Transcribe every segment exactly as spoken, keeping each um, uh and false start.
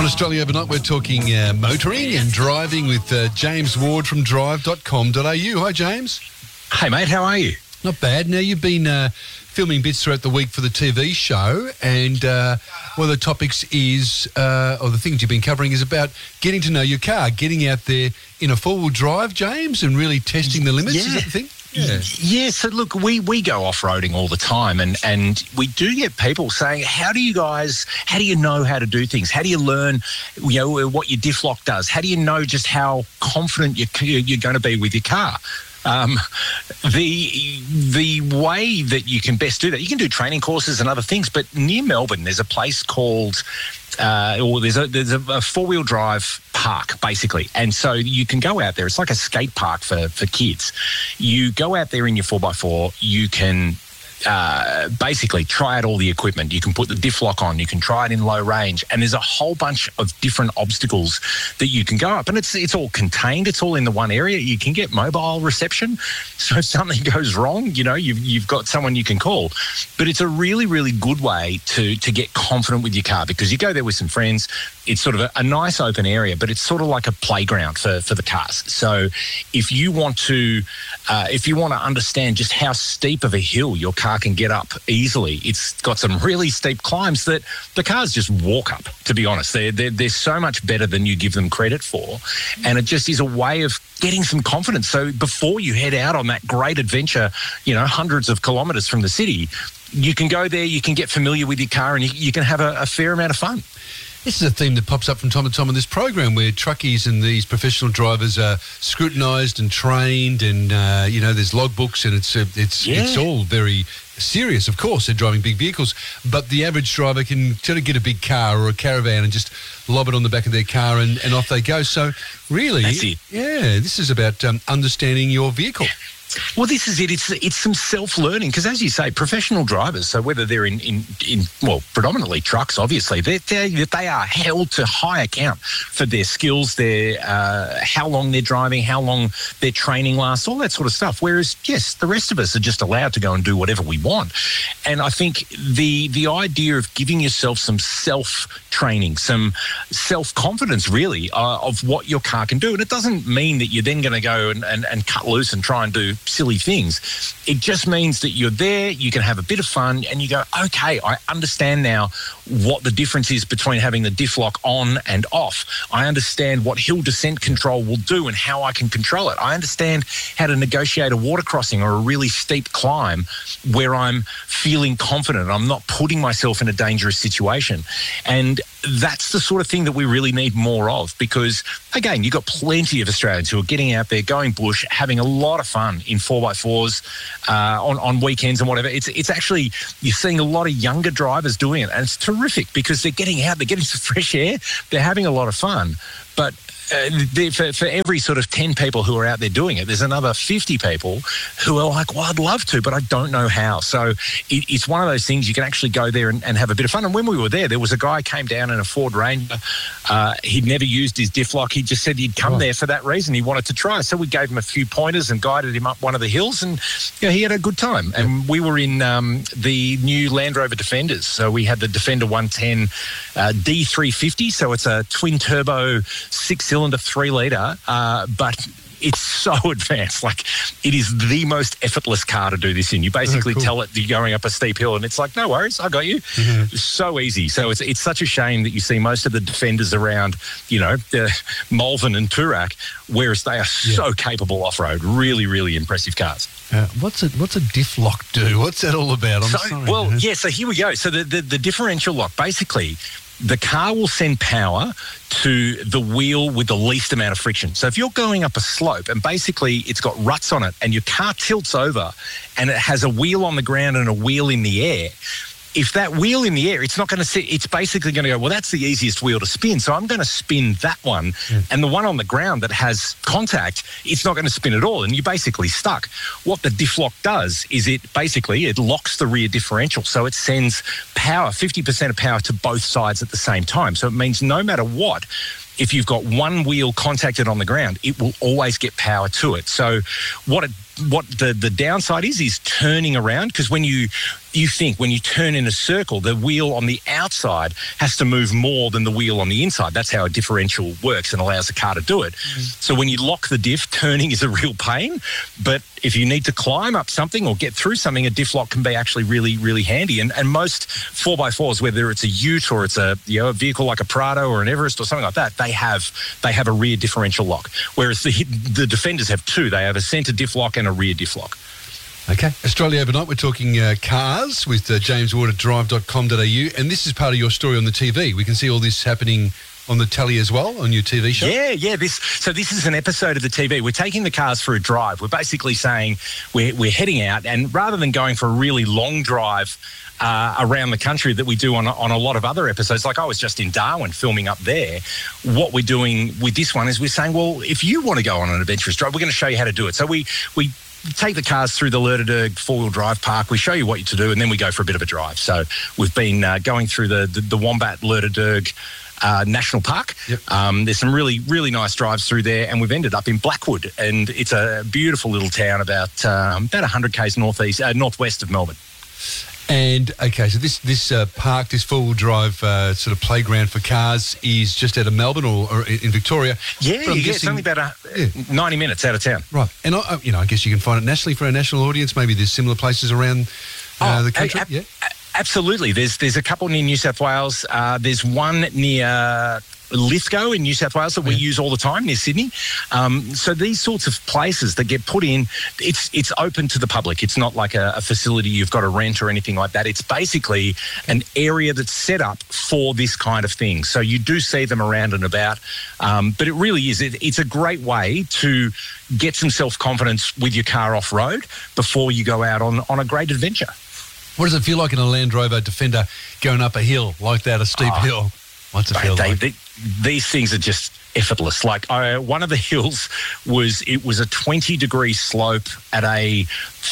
On Australia Overnight, we're talking uh, motoring and driving with uh, James Ward from drive dot com dot a u. Hi, James. Hey, mate, how are you? Not bad. Now, you've been uh, filming bits throughout the week for the T V show, and uh, one of the topics is, uh, or the things you've been covering is about getting to know your car, getting out there in a four-wheel drive, James, and really testing the limits. Yeah. Is that the thing? Yeah. yeah, so look, we, we go off-roading all the time, and, and we do get people saying, how do you guys, how do you know how to do things? How do you learn, you know, what your diff lock does? How do you know just how confident you're, you're going to be with your car? Um, the the way that you can best do that, you can do training courses and other things, but near Melbourne, there's a place called, uh, or there's a there's a, a four-wheel drive park, basically. And so you can go out there. It's like a skate park for, for kids. You go out there in your four by four, you can Uh, basically try out all the equipment. You can put the diff lock on, you can try it in low range, and there's a whole bunch of different obstacles that you can go up, and it's it's all contained, it's all in the one area. You can get mobile reception, so if something goes wrong, you know, you've, you've got someone you can call. But it's a really, really good way to to get confident with your car, because you go there with some friends. It's sort of a, a nice open area, but it's sort of like a playground for, for the cars. So if you want to uh, if you want to understand just how steep of a hill your car can get up easily, it's got some really steep climbs that the cars just walk up, to be honest. They're, they're, they're so much better than you give them credit for. And it just is a way of getting some confidence. So before you head out on that great adventure, you know, hundreds of kilometres from the city, you can go there, you can get familiar with your car, and you, you can have a, a fair amount of fun. This is a theme that pops up from time to time on this program, where truckies and these professional drivers are scrutinised and trained, and uh, you know, there's logbooks, and it's uh, it's yeah. it's all very serious. Of course, they're driving big vehicles, but the average driver can sort of get a big car or a caravan and just lob it on the back of their car, and, and off they go. So really, That's it. yeah, this is about um, understanding your vehicle. Well, this is it. It's it's some self-learning, because, as you say, professional drivers, so whether they're in, in, in well, predominantly trucks, obviously, they're, they're, they are held to high account for their skills, their uh, how long they're driving, how long their training lasts, all that sort of stuff. Whereas, yes, the rest of us are just allowed to go and do whatever we want. And I think the the idea of giving yourself some self-training, some self-confidence, really, uh, of what your car can do. And it doesn't mean that you're then going to go and, and, and cut loose and try and do silly things. It just means that you're there, you can have a bit of fun, and you go, okay, I understand now what the difference is between having the diff lock on and off. I understand what hill descent control will do and how I can control it. I understand how to negotiate a water crossing or a really steep climb where I'm feeling confident. I'm not putting myself in a dangerous situation. And that's the sort of thing that we really need more of, because, again, you've got plenty of Australians who are getting out there, going bush, having a lot of fun in four by fours uh, on, on weekends and whatever. It's it's actually, you're seeing a lot of younger drivers doing it, and it's terrific, because they're getting out, they're getting some fresh air, they're having a lot of fun. But Uh, for, for every sort of ten people who are out there doing it, there's another fifty people who are like, well, I'd love to, but I don't know how. So it, it's one of those things, you can actually go there and, and have a bit of fun. And when we were there, there was a guy came down in a Ford Ranger. Uh, he'd never used his diff lock. He just said he'd come oh. there for that reason. He wanted to try. So we gave him a few pointers and guided him up one of the hills, and you know, he had a good time. And we were in um, the new Land Rover Defenders. So we had the Defender one ten uh, D three fifty. So it's a twin turbo six cylinder, three litre, uh, but it's so advanced. Like, it is the most effortless car to do this in. You basically oh, cool. tell it you're going up a steep hill, and it's like, no worries, I got you. Mm-hmm. So easy. So it's it's such a shame that you see most of the Defenders around, you know, uh, Malvern and Toorak, whereas they are yeah. so capable off-road. Really, really impressive cars. Uh, what's a what's a diff lock do? What's that all about? I'm so, sorry. Well, yeah, so here we go. So the, the, the differential lock, basically, the car will send power to the wheel with the least amount of friction. So if you're going up a slope and basically it's got ruts on it and your car tilts over and it has a wheel on the ground and a wheel in the air, if that wheel in the air, it's not going to sit, it's basically going to go, well, that's the easiest wheel to spin, so I'm going to spin that one. Yeah. And the one on the ground that has contact, it's not going to spin at all, and you're basically stuck. What the diff lock does is it basically, it locks the rear differential, so it sends power, fifty percent of power to both sides at the same time. So it means no matter what, if you've got one wheel contacted on the ground, it will always get power to it. So what it what the, the downside is, is turning around, because when you you think when you turn in a circle, the wheel on the outside has to move more than the wheel on the inside. That's how a differential works and allows the car to do it. Mm. So when you lock the diff, turning is a real pain. But if you need to climb up something or get through something, a diff lock can be actually really, really handy. And and most four by fours, whether it's a Ute or it's a you know a vehicle like a Prado or an Everest or something like that, they have they have a rear differential lock. Whereas the the Defenders have two. They have a centre diff lock and a rear diff lock. Okay. Australia Overnight, we're talking uh, cars with uh, James Ward at drive dot com dot a u, and this is part of your story on the T V. We can see all this happening on the telly as well, on your T V show? Yeah, yeah. This So this is an episode of the T V. We're taking the cars for a drive. We're basically saying we're, we're heading out, and rather than going for a really long drive uh, around the country that we do on, on a lot of other episodes, like I was just in Darwin filming up there, what we're doing with this one is we're saying, well, if you want to go on an adventurous drive, we're going to show you how to do it. So we... we take the cars through the Lerderderg four-wheel drive park. We show you what to do, and then we go for a bit of a drive. So we've been uh, going through the, the, the Wombat Lerderderg uh, National Park. Yep. Um, there's some really, really nice drives through there, and we've ended up in Blackwood, and it's a beautiful little town about um, about one hundred kays northeast, uh, northwest of Melbourne. And, okay, so this this uh, park, this four-wheel drive uh, sort of playground for cars is just out of Melbourne or, or in Victoria. Yeah, yeah guessing, it's only about a, yeah. ninety minutes out of town. Right. And, I, you know, I guess you can find it nationally for our national audience. Maybe there's similar places around uh, oh, the country. A, a, yeah. Absolutely. There's there's a couple near New South Wales. Uh, there's one near Lithgow in New South Wales that we yeah. use all the time, near Sydney. Um, so these sorts of places that get put in, it's it's open to the public. It's not like a, a facility you've got to rent or anything like that. It's basically an area that's set up for this kind of thing. So you do see them around and about, um, but it really is. It, it's a great way to get some self-confidence with your car off-road before you go out on, on a great adventure. What does it feel like in a Land Rover Defender going up a hill like that, a steep oh, hill? What's it feel they, like? They, these things are just effortless. Like I, one of the hills was, it was a twenty degree slope at a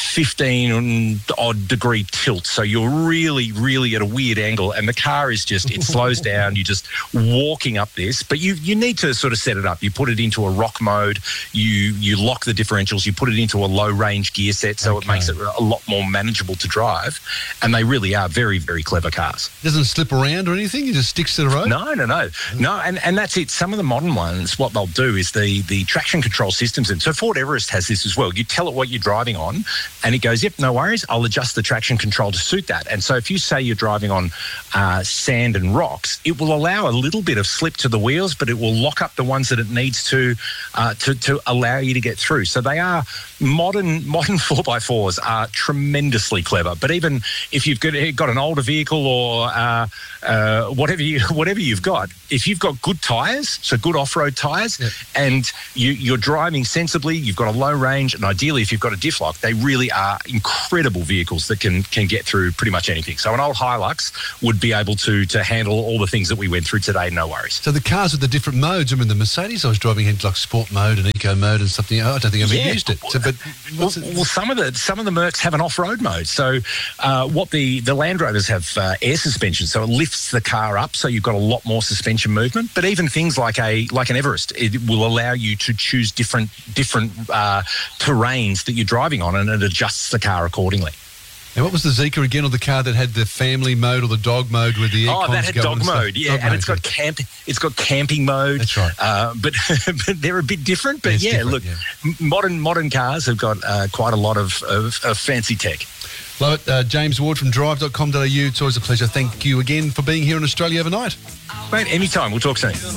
fifteen odd degree tilt. So you're really, really at a weird angle, and the car is just, it slows down. You're just walking up this, but you you need to sort of set it up. You put it into a rock mode. You you lock the differentials. You put it into a low range gear set, so okay. it makes it a lot more manageable to drive. And they really are very, very clever cars. Doesn't slip around or anything? It just sticks to the road? No, no, no. No, and, and that's it. Some of the modern ones, what they'll do is the the traction control systems. And so Ford Everest has this as well. You tell it what you're driving on, and it goes, yep, no worries, I'll adjust the traction control to suit that. And so if you say you're driving on uh, sand and rocks, it will allow a little bit of slip to the wheels, but it will lock up the ones that it needs to uh, to, to allow you to get through. So they are modern modern four by fours are tremendously clever. But even if you've got, got an older vehicle or uh, uh, whatever you whatever you've got, if you've got good tyres, so good off-road tyres, yep. and you, you're driving sensibly, you've got a low range, and ideally if you've got a diff lock, they really are incredible vehicles that can can get through pretty much anything. So an old Hilux would be able to to handle all the things that we went through today, no worries. So the cars with the different modes, I mean, the Mercedes I was driving had like sport mode and eco mode and something. I don't think I've ever yeah. used it. So, but well, well, some of the some of the Mercs have an off-road mode. So uh, what the, the Land Rovers have uh, air suspension, so it lifts the car up, so you've got a lot more suspension movement. But even things like a like an Everest, it will allow you to choose different different uh, terrains that you're driving on, and it adjusts the car accordingly. And what was the Zeekr again, or the car that had the family mode or the dog mode with the air Oh, that had dog mode, yeah, dog and mode, it's got camp, it's got camping mode. That's right. Uh, but but they're a bit different. But yeah, different, look, yeah. modern modern cars have got uh, quite a lot of, of, of fancy tech. Love it. Uh, James Ward from drive dot com dot a u. It's always a pleasure. Thank you again for being here in Australia Overnight. Mate, anytime. We'll talk soon. Come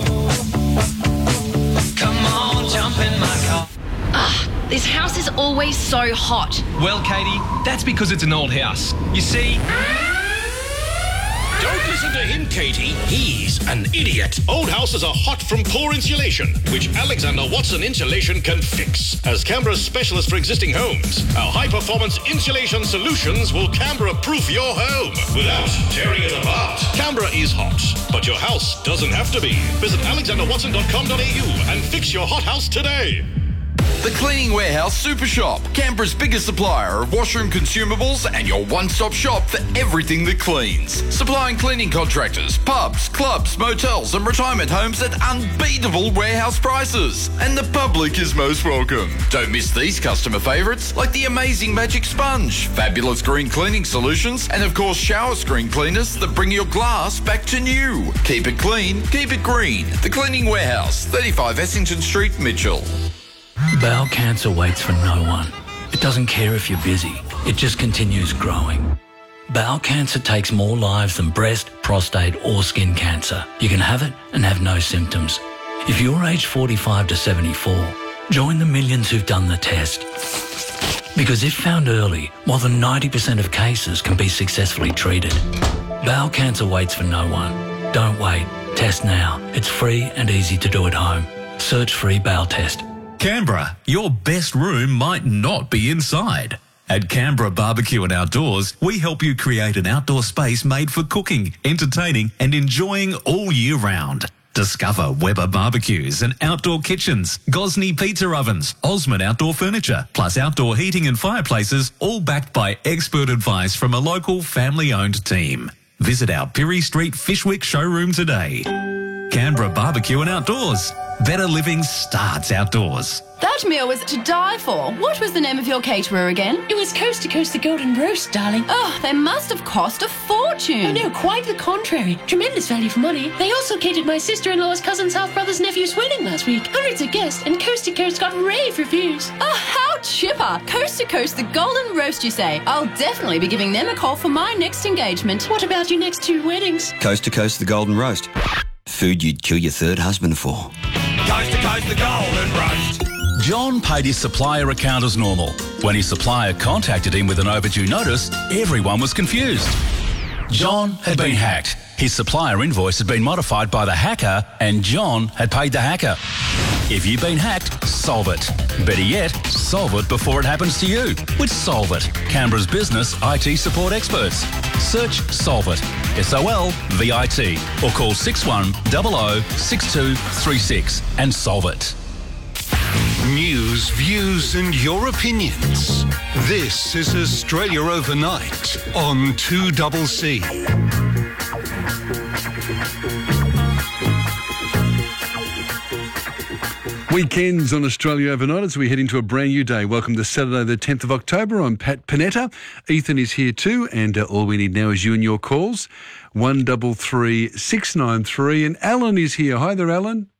on, jump in my car. Ah, this house is always so hot. Well, Katie, that's because it's an old house. You see... Don't listen to him, Katie. He's an idiot. Old houses are hot from poor insulation, which Alexander Watson Insulation can fix. As Canberra's specialist for existing homes, our high-performance insulation solutions will Canberra-proof your home without tearing it apart. Canberra is hot, but your house doesn't have to be. Visit alexander watson dot com dot a u and fix your hot house today. The Cleaning Warehouse Super Shop, Canberra's biggest supplier of washroom consumables and your one-stop shop for everything that cleans. Supplying cleaning contractors, pubs, clubs, motels and retirement homes at unbeatable warehouse prices. And the public is most welcome. Don't miss these customer favourites like the amazing Magic Sponge, fabulous green cleaning solutions and of course shower screen cleaners that bring your glass back to new. Keep it clean, keep it green. The Cleaning Warehouse, thirty-five Essington Street, Mitchell. Bowel cancer waits for no one. It doesn't care if you're busy. It just continues growing. Bowel cancer takes more lives than breast, prostate or skin cancer. You can have it and have no symptoms. If you're aged forty-five to seventy-four, join the millions who've done the test. Because if found early, more than ninety percent of cases can be successfully treated. Bowel cancer waits for no one. Don't wait. Test now. It's free and easy to do at home. Search free bowel test. Canberra, your best room might not be inside. At Canberra Barbecue and Outdoors, we help you create an outdoor space made for cooking, entertaining and enjoying all year round. Discover Weber barbecues and outdoor kitchens, Gosney pizza ovens, Osmond outdoor furniture, plus outdoor heating and fireplaces, all backed by expert advice from a local family-owned team. Visit our Pirie Street Fishwick showroom today. Canberra Barbecue and Outdoors. Better living starts outdoors. That meal was to die for. What was the name of your caterer again? It was Coast to Coast the Golden Roast, darling. Oh, they must have cost a fortune. Oh, no, quite the contrary. Tremendous value for money. They also catered my sister-in-law's cousin's half-brother's nephew's wedding last week. Hundreds of guests, and Coast to Coast got rave reviews. Oh, how chipper. Coast to Coast the Golden Roast, you say? I'll definitely be giving them a call for my next engagement. What about your next two weddings? Coast to Coast the Golden Roast. Food you'd kill your third husband for. Coast to Coast the Golden Roast. John paid his supplier account as normal. When his supplier contacted him with an overdue notice, everyone was confused. John had been hacked. His supplier invoice had been modified by the hacker and John had paid the hacker. If you've been hacked, solve it. Better yet, solve it before it happens to you with Solve It, Canberra's business I T support experts. Search Solve It, S O L V I T, or call six one zero zero six two three six and solve it. News, views and your opinions. This is Australia Overnight on two C C. Weekends on Australia Overnight as we head into a brand new day. Welcome to Saturday the tenth of October. I'm Pat Panetta. Ethan is here too, and uh, all we need now is you and your calls. one double three six nine three, and Alan is here. Hi there, Alan.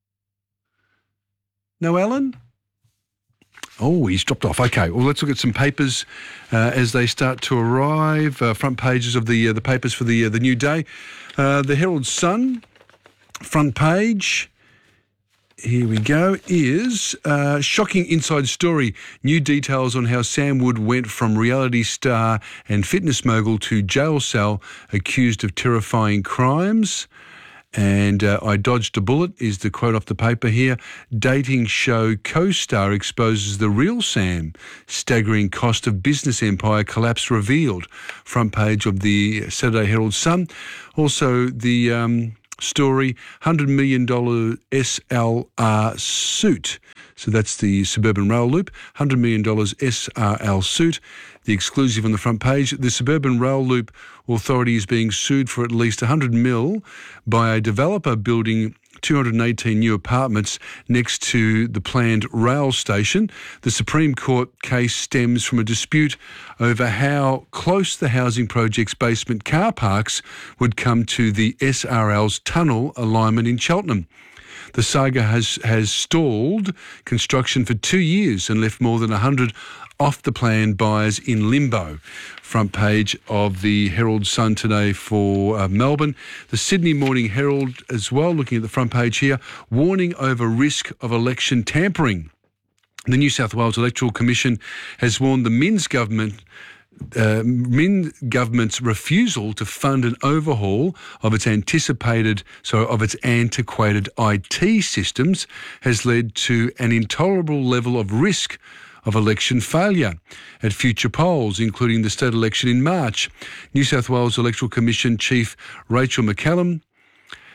No, Alan? Oh, he's dropped off. Okay, well, let's look at some papers uh, as they start to arrive. Uh, front pages of the uh, the papers for the uh, the new day. Uh, the Herald Sun, front page. Here we go, is uh, shocking inside story. New details on how Sam Wood went from reality star and fitness mogul to jail cell accused of terrifying crimes. And uh, I dodged a bullet is the quote off the paper here. Dating show co-star exposes the real Sam. Staggering cost of business empire collapse revealed. Front page of the Saturday Herald Sun. Also the... Um, story, one hundred million dollars S L R suit. So that's the Suburban Rail Loop, one hundred million dollars S R L suit. The exclusive on the front page, the Suburban Rail Loop Authority is being sued for at least one hundred mil by a developer building two hundred eighteen new apartments next to the planned rail station. The Supreme Court case stems from a dispute over how close the housing project's basement car parks would come to the S R L's tunnel alignment in Cheltenham. The saga has, has stalled construction for two years and left more than one hundred off-the-plan buyers in limbo. Front page of the Herald Sun today for uh, Melbourne. The Sydney Morning Herald as well, looking at the front page here, warning over risk of election tampering. The New South Wales Electoral Commission has warned the Minns government Uh, Min government's refusal to fund an overhaul of its anticipated, so of its antiquated I T systems has led to an intolerable level of risk of election failure at future polls, including the state election in March. New South Wales Electoral Commission Chief Rachel McCallum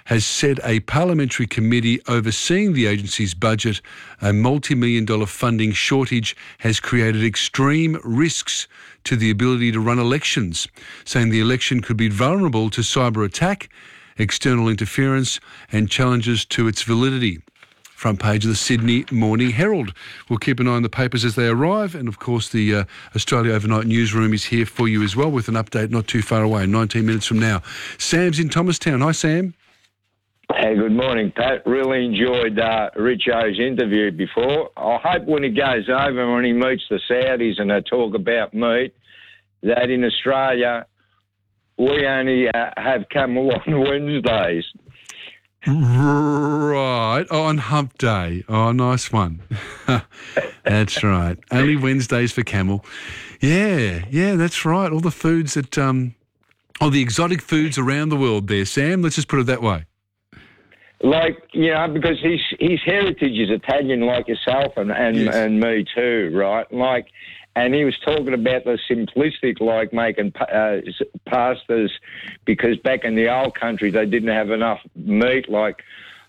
has said a parliamentary committee overseeing the agency's budget, a multi-million dollar funding shortage has created extreme risks to the ability to run elections, saying the election could be vulnerable to cyber attack, external interference and challenges to its validity. Front page of the Sydney Morning Herald. We'll keep an eye on the papers as they arrive, and of course the uh, Australia Overnight newsroom is here for you as well with an update not too far away, nineteen minutes from now. Sam's in Thomastown. Hi, Sam. Hey, good morning, Pat. Really enjoyed uh, Richo's interview before. I hope when he goes over and when he meets the Saudis and they talk about meat, that in Australia we only uh, have camel on Wednesdays. Right, oh, on Hump Day. Oh, nice one. That's right. Only Wednesdays for camel. Yeah, yeah, that's right. All the foods that, um, all the exotic foods around the world there, Sam. Let's just put it that way. Like, you know, because his his heritage is Italian like yourself and, and, yes. and me too, right? Like, and he was talking about the simplistic, like making uh, pastas, because back in the old country they didn't have enough meat. Like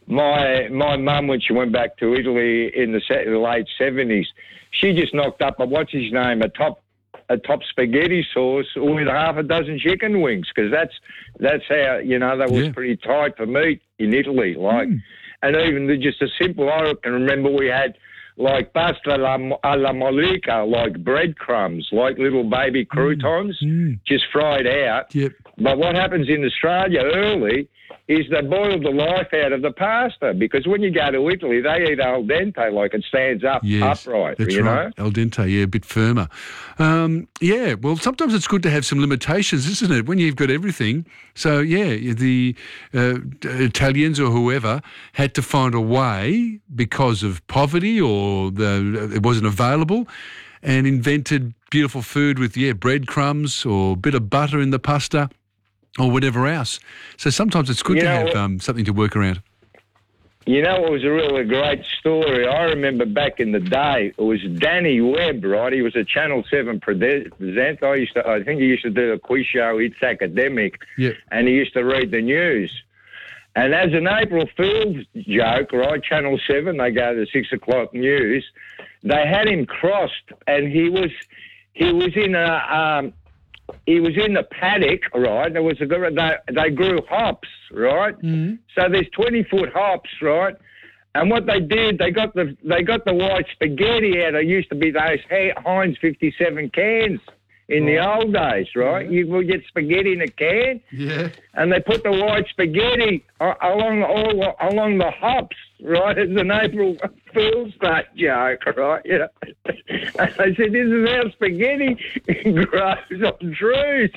my my mum, when she went back to Italy in the, se- the late seventies, she just knocked up a what's his name, a top a top spaghetti sauce with half a dozen chicken wings, because that's that's how, you know, that was yeah. pretty tight for meat in Italy. Like, mm. and even the, just a simple, I can remember we had like pasta alla, alla mollica, like breadcrumbs, like little baby croutons, mm. just fried out. Yep. But what happens in Australia early is they boil the life out of the pasta, because when you go to Italy, they eat al dente, like it stands up yes, upright, that's you right. know? Al dente, yeah, a bit firmer. Um, yeah, well, sometimes it's good to have some limitations, isn't it, when you've got everything? So, yeah, the uh, Italians or whoever had to find a way, because of poverty or the, it wasn't available, and invented beautiful food with, yeah, breadcrumbs or a bit of butter in the pasta, or whatever else. So sometimes it's good you to know, have um, something to work around. You know, it was a really great story. I remember back in the day, it was Danny Webb, right? He was a Channel seven presenter. I used to, I think he used to do a quiz show, It's Academic, yeah. and he used to read the news. And as an April Fool's joke, right, Channel seven, they go to the six o'clock news, they had him crossed, and he was he was in a... Um, He was in the paddock, right? There was a they, they grew hops, right? Mm-hmm. So there's twenty foot hops, right? And what they did, they got the they got the white spaghetti out. There used to be those Heinz fifty-seven cans in the old days, right? Yeah. You would get spaghetti in a can, yeah, and they put the white spaghetti along all along the hops, right? It's an April Fool's Day joke, right? You know, and they said, "This is how spaghetti grows on trees."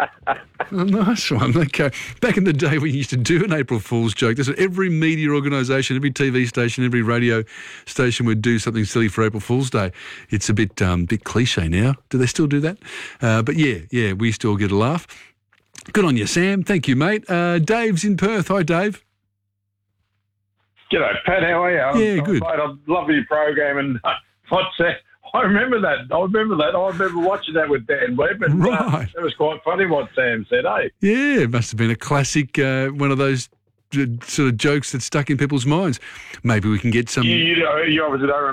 Oh, nice one. Okay. Back in the day when you used to do an April Fool's joke, that's what every media organisation, every T V station, every radio station would do something silly for April Fool's Day. It's a bit um, bit cliche now. Do they still do that? Uh, but yeah, yeah, we still get a laugh. Good on you, Sam. Thank you, mate. Uh, Dave's in Perth. Hi, Dave. G'day, Pat. How are you? Yeah, I'm, good. Mate, I love your program, and uh, what's that? I remember that. I remember that. I remember watching that with Dan Webb, and right. uh, it was quite funny what Sam said, eh? Yeah, it must have been a classic, uh, one of those uh, sort of jokes that stuck in people's minds. Maybe we can get some... You, you, know, you obviously don't